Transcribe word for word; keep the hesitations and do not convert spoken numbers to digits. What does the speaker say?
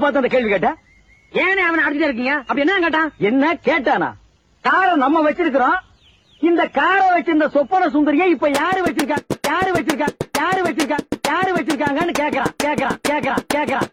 பார்த்து அந்த கேள்வி கேட்ட? ஏனே அவனை அடிச்சுட்டே இருக்கீங்க? அப்படி என்ன கேட்டான்? என்ன கேட்டானா? காரை நம்ம வச்சிருக்கிறோம். இந்த காரை வச்சிருந்த சொப்பன சுந்தரியை இப்ப யாரு வச்சிருக்கா? யாரு வச்சிருக்கா? யாரு வச்சிருக்கா? யாரு வச்சிருக்காங்கன்னு கேக்குறான் கேக்குறான் கேக்குறான் கேக்குறான்.